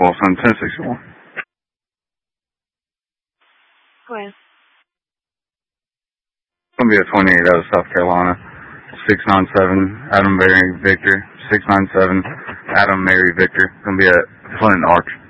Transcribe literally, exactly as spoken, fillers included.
Wilson, ten sixty-one. Go ahead. It's going to be a twenty-eight out of South Carolina. six nine seven, Adam Mary Victor. six nine seven, Adam Mary Victor. It's going to be a Flint Arch.